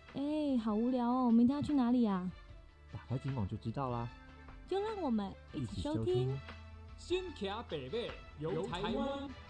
好无聊哦，明天要去哪里啊？ 打开警网就知道啦。 就让我们一起收听。 新卡北北游台湾。